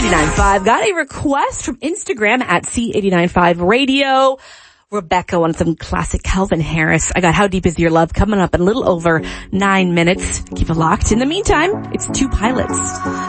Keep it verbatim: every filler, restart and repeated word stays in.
eighty-nine point five. Got a request from Instagram at C eight nine five Radio. Rebecca wants some classic Calvin Harris. I got How Deep Is Your Love coming up in a little over nine minutes. Keep it locked. In the meantime, it's Two Pilots.